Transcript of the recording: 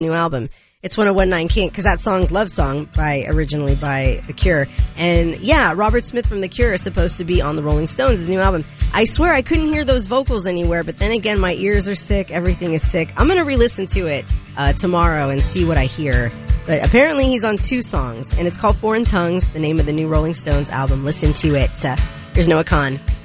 new album. It's 101.9 Kink, because that song's Love Song originally by The Cure. And yeah, Robert Smith from The Cure is supposed to be on the Rolling Stones' new album. I swear I couldn't hear those vocals anywhere, but then again, my ears are sick, everything is sick. I'm gonna re-listen to it tomorrow and see what I hear. But apparently he's on 2 songs, and it's called Foreign Tongues, the name of the new Rolling Stones album. Listen to it. Here's Noah Kahan.